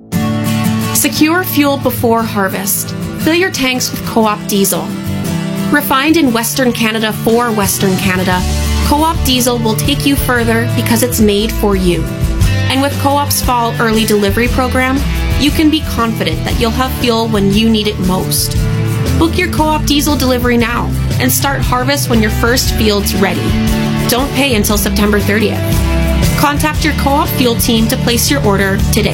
a. Secure fuel before harvest. Fill your tanks with Co-op diesel. Refined in Western Canada for Western Canada, Co-op diesel will take you further because it's made for you. And with Co-op's fall early delivery program, you can be confident that you'll have fuel when you need it most. Book your Co-op diesel delivery now and start harvest when your first field's ready. Don't pay until September thirtieth. Contact your Co-op Fuel team to place your order today.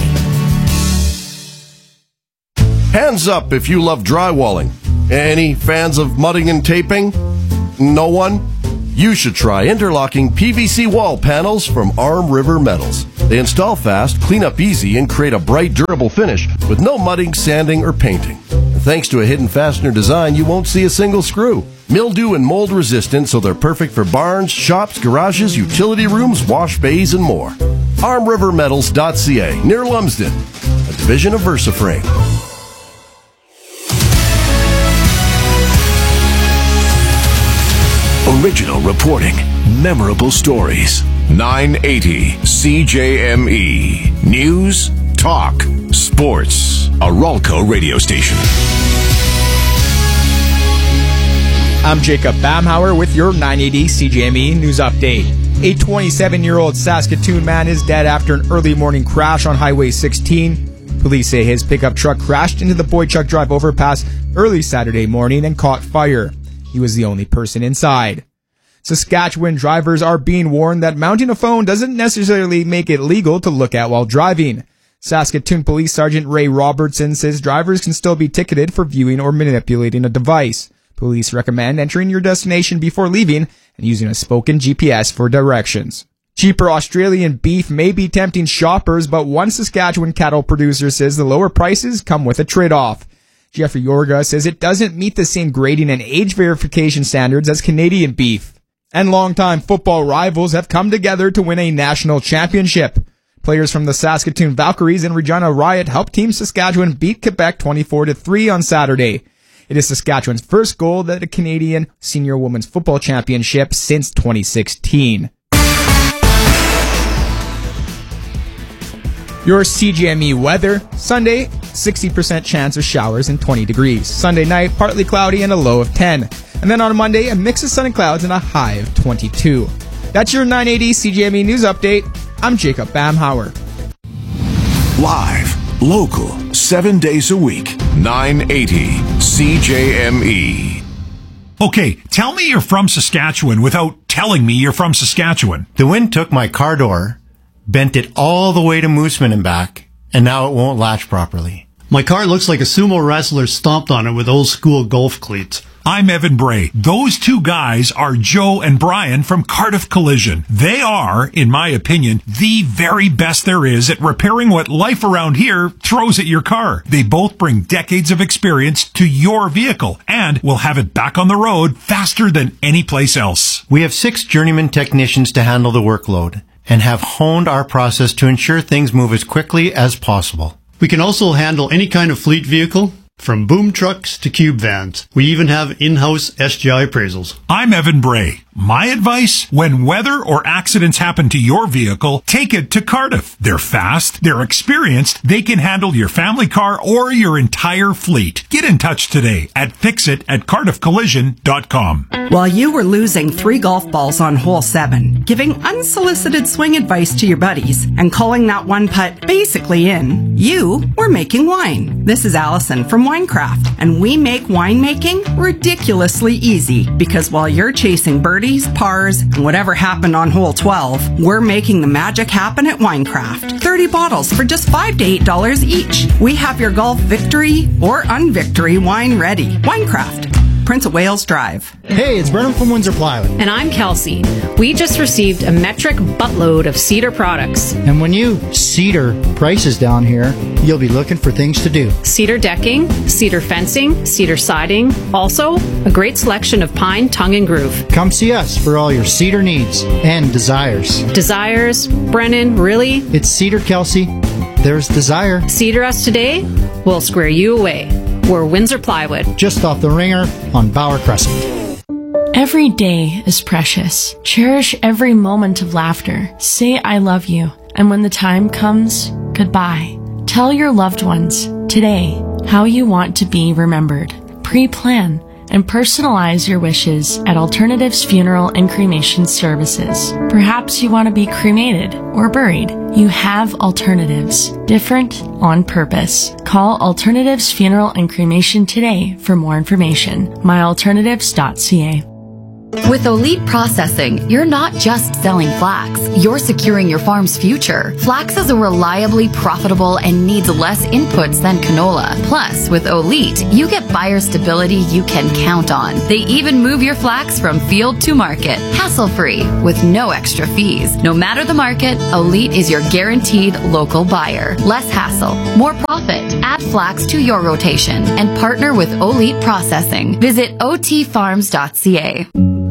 Hands up if you love drywalling. Any fans of mudding and taping? No one? You should try interlocking P V C wall panels from Arm River Metals. They install fast, clean up easy, and create a bright, durable finish with no mudding, sanding, or painting. And thanks to a hidden fastener design, you won't see a single screw. Mildew and mold resistant, so they're perfect for barns, shops, garages, utility rooms, wash bays, and more. arm river metals dot c a, near Lumsden, a division of VersaFrame. Original reporting, memorable stories. nine eighty C J M E. News, talk, sports. A Ralco radio station. I'm Jacob Bamhauer with your nine eighty C J M E news update. A twenty-seven-year-old Saskatoon man is dead after an early morning crash on Highway sixteen. Police say his pickup truck crashed into the Boychuk Drive overpass early Saturday morning and caught fire. He was the only person inside. Saskatchewan drivers are being warned that mounting a phone doesn't necessarily make it legal to look at while driving. Saskatoon Police Sergeant Ray Robertson says drivers can still be ticketed for viewing or manipulating a device. Police recommend entering your destination before leaving and using a spoken G P S for directions. Cheaper Australian beef may be tempting shoppers, but one Saskatchewan cattle producer says the lower prices come with a trade-off. Jeffrey Yorga says it doesn't meet the same grading and age verification standards as Canadian beef. And longtime football rivals have come together to win a national championship. Players from the Saskatoon Valkyries and Regina Riot helped Team Saskatchewan beat Quebec twenty-four to three on Saturday. It is Saskatchewan's first gold at a Canadian Senior Women's Football Championship since twenty sixteen. Your C J M E weather. Sunday, sixty percent chance of showers and twenty degrees. Sunday night, partly cloudy and a low of ten. And then on Monday, a mix of sun and clouds and a high of twenty-two. That's your nine eighty C J M E news update. I'm Jacob Bamhauer. Live, local, seven days a week. nine eighty C J M E. Okay, tell me you're from Saskatchewan without telling me you're from Saskatchewan. The wind took my car door, bent it all the way to Mooseman and back, and now it won't latch properly. My car looks like a sumo wrestler stomped on it with old school golf cleats. I'm Evan Bray. Those two guys are Joe and Brian from Cardiff Collision. They are, in my opinion, the very best there is at repairing what life around here throws at your car. They both bring decades of experience to your vehicle and will have it back on the road faster than any place else. We have six journeyman technicians to handle the workload and have honed our process to ensure things move as quickly as possible. We can also handle any kind of fleet vehicle, from boom trucks to cube vans. We even have in-house S G I appraisals. I'm Evan Bray. My advice, when weather or accidents happen to your vehicle, take it to Cardiff. They're fast, they're experienced, they can handle your family car or your entire fleet. Get in touch today at fixit at cardiff collision dot com. While you were losing three golf balls on hole seven, giving unsolicited swing advice to your buddies, and calling that one putt basically in, you were making wine. This is Allison from Winecraft, and we make winemaking ridiculously easy because while you're chasing birdies, pars, and whatever happened on hole twelve, we're making the magic happen at Winecraft. thirty bottles for just five to eight dollars each. We have your golf victory or unvictory wine ready. Winecraft, Prince of Wales Drive. Hey, it's Brennan from Windsor Plywood. And I'm Kelsey. We just received a metric buttload of Cedar products. And when you Cedar prices down here, you'll be looking for things to do. Cedar decking, cedar fencing, cedar siding. Also, a great selection of pine, tongue, and groove. Come see us for all your cedar needs and desires. Desires? Brennan, really? It's Cedar, Kelsey. There's desire. Cedar us today, we'll square you away. We're Windsor Plywood. Just off the ringer on Bauer Crescent. Every day is precious. Cherish every moment of laughter. Say I love you. And when the time comes, goodbye. Tell your loved ones today how you want to be remembered. Pre-plan and personalize your wishes at Alternatives Funeral and Cremation Services. Perhaps you want to be cremated or buried. You have alternatives. Different on purpose. Call Alternatives Funeral and Cremation today for more information. my alternatives dot c a. With Elite Processing, you're not just selling flax, you're securing your farm's future. Flax is a reliably profitable and needs less inputs than canola. Plus, with Elite, you get buyer stability you can count on. They even move your flax from field to market, hassle-free, with no extra fees. No matter the market, Elite is your guaranteed local buyer. Less hassle, more profit. Add flax to your rotation and partner with Elite Processing. Visit o t farms dot c a.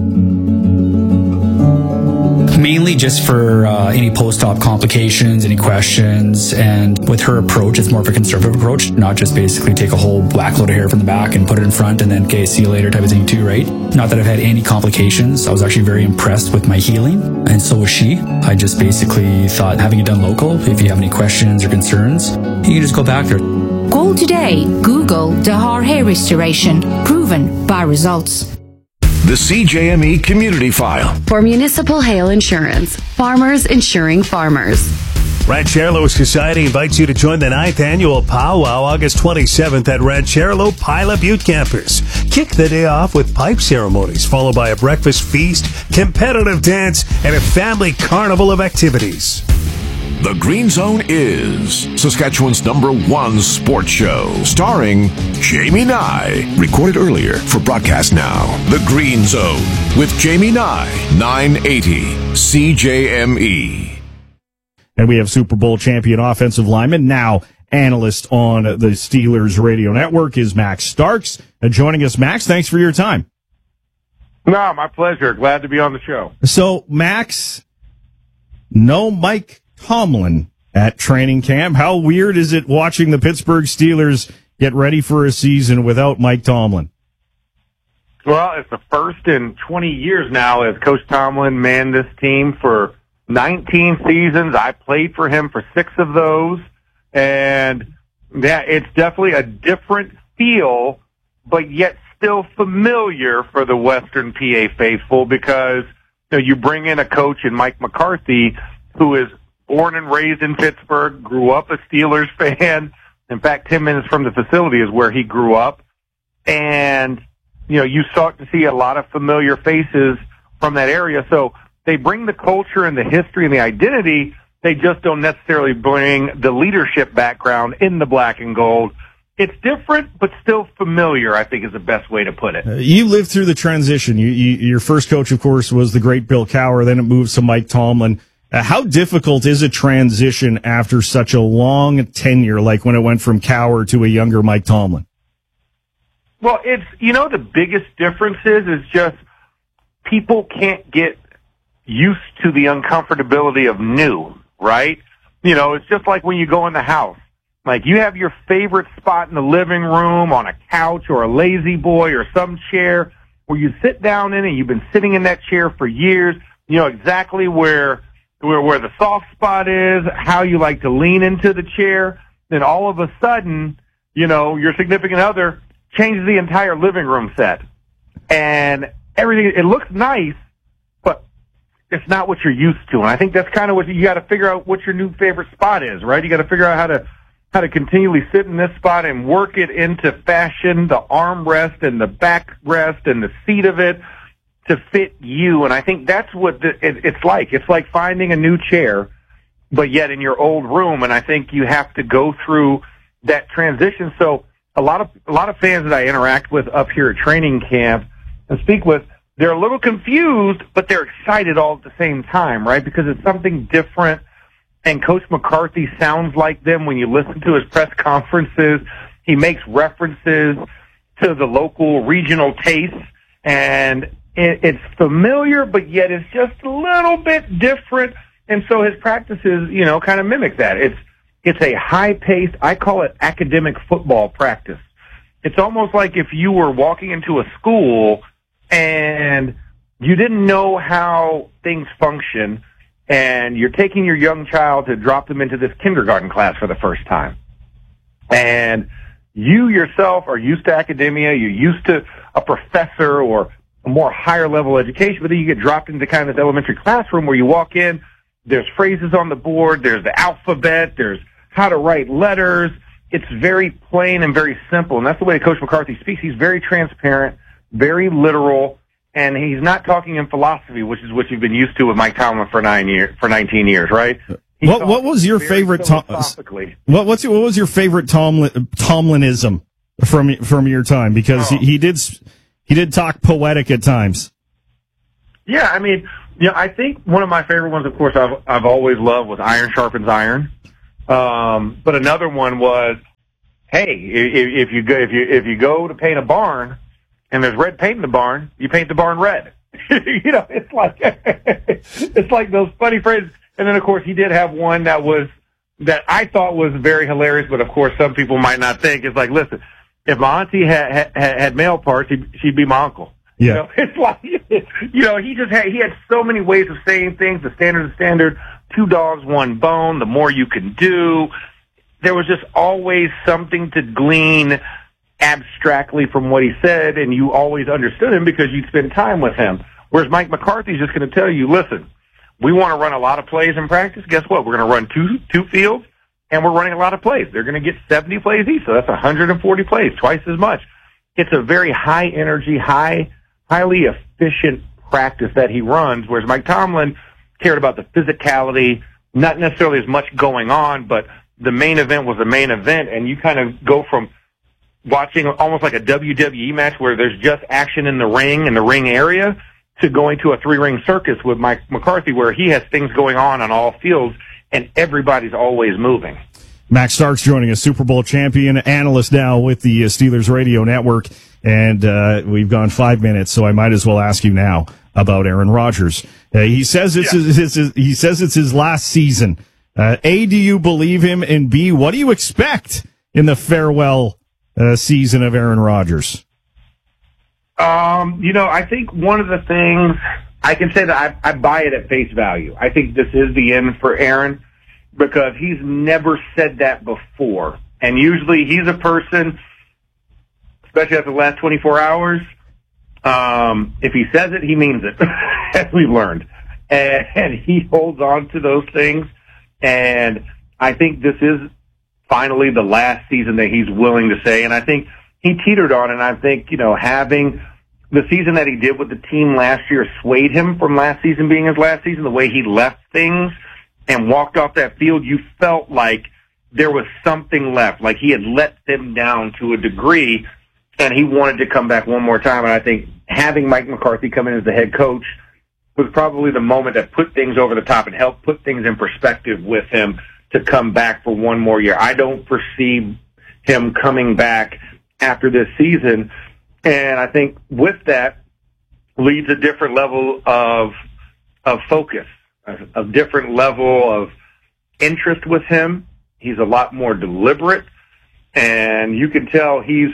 Mainly just for uh, any post-op complications, any questions, and with her approach, it's more of a conservative approach, not just basically take a whole black load of hair from the back and put it in front and then, okay, see you later type of thing too, right? Not that I've had any complications. I was actually very impressed with my healing, and so was she. I just basically thought having it done local, if you have any questions or concerns, you can just go back there. Call today. Google Dahar Hair Restoration. Proven by results. The C J M E Community File. For Municipal Hail Insurance, farmers insuring farmers. Ranchero Society invites you to join the ninth annual powwow August twenty-seventh at Ranchero Pila Butte Campers. Kick the day off with pipe ceremonies, followed by a breakfast feast, competitive dance, and a family carnival of activities. The Green Zone is Saskatchewan's number one sports show, starring Jamie Nye. Recorded earlier for broadcast now. The Green Zone with Jamie Nye, nine eighty C J M E. And we have Super Bowl champion offensive lineman, now analyst on the Steelers radio network, is Max Starks. Uh, joining us, Max, thanks for your time. No, my pleasure. Glad to be on the show. So, Max, no Mike Tomlin at training camp. How weird is it watching the Pittsburgh Steelers get ready for a season without Mike Tomlin? Well, it's the first in twenty years now as Coach Tomlin manned this team for nineteen seasons. I played for him for six of those. And yeah, it's definitely a different feel, but yet still familiar for the Western P A faithful because you know, you bring in a coach in Mike McCarthy who is born and raised in Pittsburgh, grew up a Steelers fan. In fact, ten minutes from the facility is where he grew up. And, you know, you start to see a lot of familiar faces from that area. So they bring the culture and the history and the identity. They just don't necessarily bring the leadership background in the black and gold. It's different, but still familiar, I think is the best way to put it. Uh, you lived through the transition. You, you, your first coach, of course, was the great Bill Cowher. Then it moves to Mike Tomlin. Uh, how difficult is a transition after such a long tenure, like when it went from Cowher to a younger Mike Tomlin? Well, it's, you know, the biggest difference is, is just people can't get used to the uncomfortability of new, right? You know, it's just like when you go in the house. Like, you have your favorite spot in the living room on a couch or a lazy boy or some chair where you sit down in it. You've been sitting in that chair for years. You know exactly where where where the soft spot is, how you like to lean into the chair. Then all of a sudden, you know, your significant other changes the entire living room set. And everything, it looks nice, but it's not what you're used to. And I think that's kind of what you got to figure out what your new favorite spot is, right? You got to figure out how to how to continually sit in this spot and work it into fashion, the armrest and the backrest and the seat of it to fit you. And I think that's what the, it, it's like. It's like finding a new chair, but yet in your old room. And I think you have to go through that transition. So a lot of, a lot of fans that I interact with up here at training camp and speak with, they're a little confused, but they're excited all at the same time, right? Because it's something different. And Coach McCarthy sounds like them when you listen to his press conferences. He makes references to the local regional tastes, and it, it's familiar, but yet it's just a little bit different. And so his practices, you know, kind of mimic that. It's it's a high-paced, I call it academic football practice. It's almost like if you were walking into a school and you didn't know how things function, and you're taking your young child to drop them into this kindergarten class for the first time. And you yourself are used to academia, you're used to a professor or a more higher level education, but then you get dropped into kind of this elementary classroom where you walk in, there's phrases on the board, there's the alphabet, there's how to write letters. It's very plain and very simple. And that's the way Coach McCarthy speaks. He's very transparent, very literal, and he's not talking in philosophy, which is what you've been used to with Mike Tomlin for nine years, for nineteen years, right? He What what was your favorite Tom, what what's your, what was your favorite Tomlin Tomlinism from from your time? Because oh. he, he did he did talk poetic at times. Yeah, I mean, yeah, I think one of my favorite ones, of course, I've I've always loved was iron sharpens iron. Um, but another one was, hey, if, if you go if you if you go to paint a barn and there's red paint in the barn, you paint the barn red. You know, it's like it's like those funny phrases. And then, of course, he did have one that was that I thought was very hilarious, but of course, some people might not think. It's like, listen, if my auntie had had, had male parts, he'd, she'd be my uncle. Yeah, you know, it's like, you know, he just had he had so many ways of saying things. The standard, the standard, two dogs, one bone. The more you can do. There was just always something to glean abstractly from what he said, and you always understood him because you'd spend time with him. Whereas Mike McCarthy's just going to tell you, listen, we want to run a lot of plays in practice. Guess what? We're going to run two two fields, and we're running a lot of plays. They're going to get seventy plays each, so that's one hundred forty plays, twice as much. It's a very high energy, high, highly efficient practice that he runs, whereas Mike Tomlin cared about the physicality, not necessarily as much going on, but the main event was the main event, and you kind of go from watching almost like a W W E match where there's just action in the ring, in the ring area, to going to a three-ring circus with Mike McCarthy where he has things going on on all fields and everybody's always moving. Max Starks joining us, Super Bowl champion, analyst now with the Steelers Radio Network, and uh, we've gone five minutes, so I might as well ask you now about Aaron Rodgers. Uh, he says it's yeah. his, his, his, he says it's his last season. Uh, A, do you believe him? And B, what do you expect in the farewell uh, season of Aaron Rodgers? Um, you know, I think one of the things I can say that I, I buy it at face value. I think this is the end for Aaron because he's never said that before. And usually he's a person, especially after the last twenty-four hours, um, if he says it, he means it, as we've learned. And, and he holds on to those things. And I think this is finally the last season that he's willing to say. And I think he teetered on, and I think, you know, having the season that he did with the team last year swayed him from last season being his last season. The way he left things and walked off that field, you felt like there was something left, like he had let them down to a degree, and he wanted to come back one more time. And I think having Mike McCarthy come in as the head coach was probably the moment that put things over the top and helped put things in perspective with him to come back for one more year. I don't perceive him coming back after this season, and I think with that leads a different level of of focus, a, a different level of interest with him. He's a lot more deliberate, and you can tell he's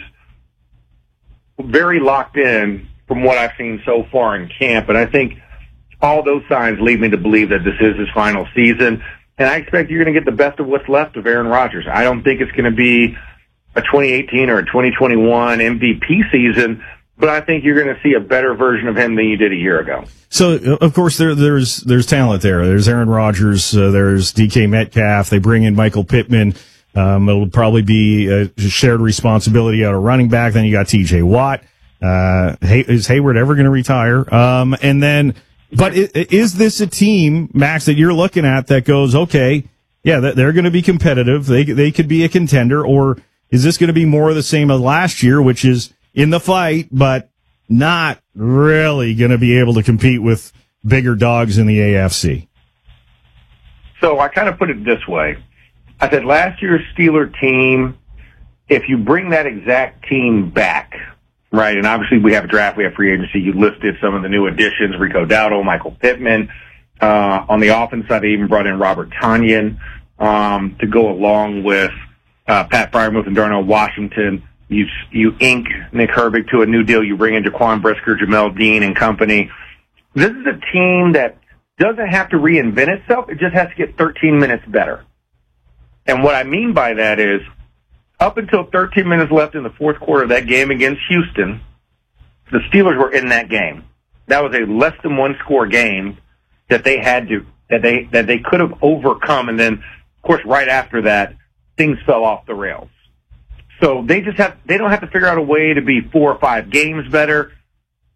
very locked in from what I've seen so far in camp, and I think all those signs lead me to believe that this is his final season, and I expect you're going to get the best of what's left of Aaron Rodgers. I don't think it's going to be a twenty eighteen or a twenty twenty-one M V P season, but I think you're going to see a better version of him than you did a year ago. So, of course, there, there's there's talent there. There's Aaron Rodgers. Uh, there's D K Metcalf. They bring in Michael Pittman. Um, it'll probably be a shared responsibility out of running back. Then you got T J Watt. Uh, hey, is Hayward ever going to retire? Um, and then, but is this a team, Max, that you're looking at that goes, okay, yeah, they're going to be competitive. They they could be a contender, or is this going to be more of the same as last year, which is in the fight, but not really going to be able to compete with bigger dogs in the A F C? So I kind of put it this way. I said last year's Steeler team, if you bring that exact team back, right, and obviously we have a draft, we have free agency, you listed some of the new additions, Rico Dowdle, Michael Pittman. Uh, on the offense side, they even brought in Robert Tonyan um, to go along with Uh, Pat Freiermuth and Darnell Washington. You you ink Nick Herbig to a new deal. You bring in Jaquan Brisker, Jamel Dean and company. This is a team that doesn't have to reinvent itself. It just has to get thirteen minutes better. And what I mean by that is, up until thirteen minutes left in the fourth quarter of that game against Houston, the Steelers were in that game. That was a less than one score game that they had to that they that they could have overcome. And then, of course, right after that, things fell off the rails. So they just have, they don't have to figure out a way to be four or five games better.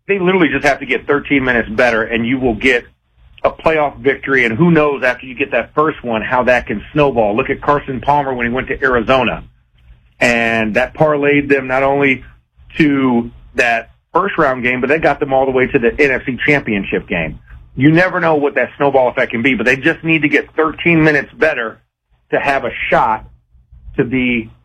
they literally just have to get thirteen minutes better, and you will get a playoff victory. And who knows after you get that first one how that can snowball. Look at Carson Palmer when he went to Arizona, and that parlayed them not only to that first round game, but they got them all the way to the N F C Championship game. You never know what that snowball effect can be, but they just need to get thirteen minutes better to have a shot to be